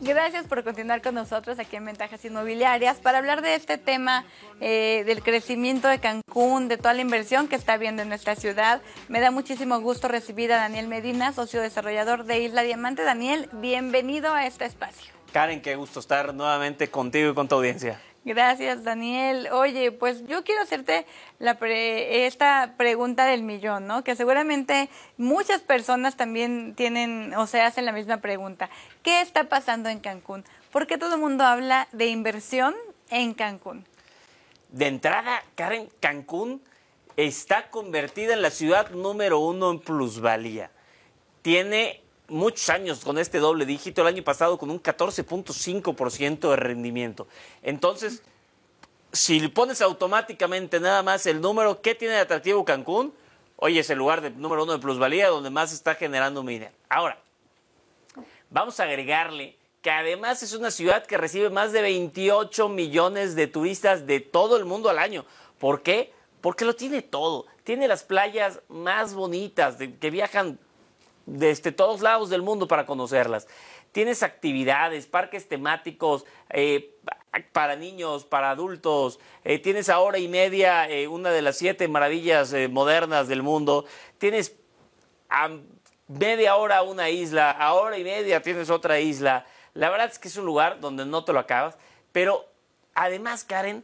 Gracias por continuar con nosotros aquí en Ventajas Inmobiliarias para hablar de este tema del crecimiento de Cancún, de toda la inversión que está habiendo en nuestra ciudad. Me da muchísimo gusto recibir a Daniel Medina, socio desarrollador de Isla Diamante. Daniel, bienvenido a este espacio. Karen, qué gusto estar nuevamente contigo y con tu audiencia. Gracias, Daniel. Oye, pues yo quiero hacerte esta pregunta del millón, ¿no? Que seguramente muchas personas también tienen o se hacen la misma pregunta. ¿Qué está pasando en Cancún? ¿Por qué todo el mundo habla de inversión en Cancún? De entrada, Karen, Cancún está convertida en la ciudad número 1 en plusvalía. Tiene muchos años con este doble dígito, el año pasado con un 14.5% de rendimiento. Entonces, si le pones automáticamente nada más el número, ¿qué tiene de atractivo Cancún? Oye, es el lugar de número 1 de plusvalía donde más está generando dinero. Ahora, vamos a agregarle que además es una ciudad que recibe más de 28 millones de turistas de todo el mundo al año. ¿Por qué? Porque lo tiene todo. Tiene las playas más bonitas que viajan desde todos lados del mundo para conocerlas. Tienes actividades, parques temáticos para niños, para adultos. Tienes a hora y media una de las 7 maravillas modernas del mundo. Tienes a media hora una isla, a hora y media tienes otra isla. La verdad es que es un lugar donde no te lo acabas. Pero además, Karen,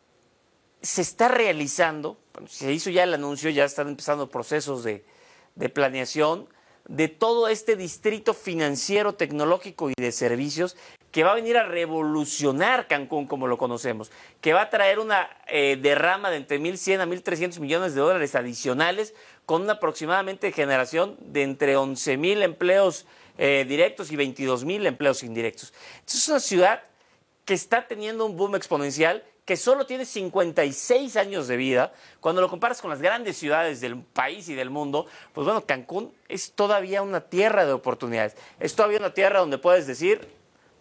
se está realizando, se hizo ya el anuncio, ya están empezando procesos de planeación de todo este distrito financiero, tecnológico y de servicios que va a venir a revolucionar Cancún como lo conocemos, que va a traer una derrama de entre 1.100 a 1.300 millones de dólares adicionales con una aproximadamente generación de entre 11,000 empleos directos y 22,000 empleos indirectos. Entonces es una ciudad que está teniendo un boom exponencial, que solo tiene 56 años de vida. Cuando lo comparas con las grandes ciudades del país y del mundo, pues bueno, Cancún es todavía una tierra de oportunidades. Es todavía una tierra donde puedes decir,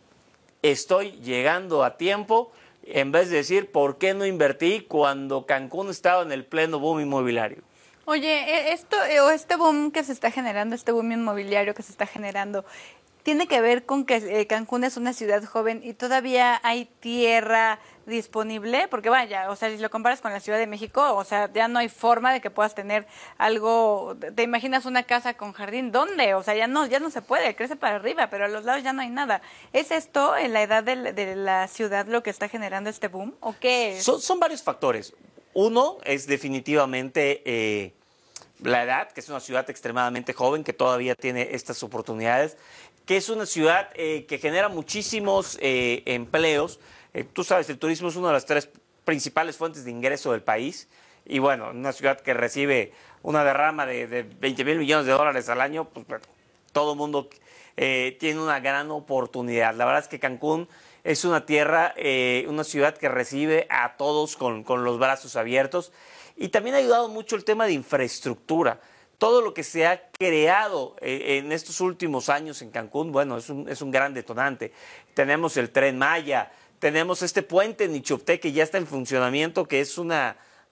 estoy llegando a tiempo, en vez de decir, ¿por qué no invertí cuando Cancún estaba en el pleno boom inmobiliario? Oye, este boom que se está generando, este boom inmobiliario que se está generando, ¿tiene que ver con que Cancún es una ciudad joven y todavía hay tierra disponible? Porque vaya, o sea, si lo comparas con la Ciudad de México, o sea, ya no hay forma de que puedas tener algo. ¿Te imaginas una casa con jardín? ¿Dónde? O sea, ya no se puede, crece para arriba, pero a los lados ya no hay nada. ¿Es esto en la edad de la ciudad lo que está generando este boom? ¿O qué es? Son varios factores. Uno es definitivamente la edad, que es una ciudad extremadamente joven, que todavía tiene estas oportunidades, que es una ciudad que genera muchísimos empleos. Tú sabes, el turismo es una de las 3 principales fuentes de ingreso del país. Y bueno, una ciudad que recibe una derrama de 20,000 millones de dólares al año, pues bueno, todo el mundo tiene una gran oportunidad. La verdad es que Cancún es una tierra, una ciudad que recibe a todos con los brazos abiertos. Y también ha ayudado mucho el tema de infraestructura. Todo lo que se ha creado en estos últimos años en Cancún, bueno, es un gran detonante. Tenemos el Tren Maya, tenemos este puente en Nichupté que ya está en funcionamiento, que es una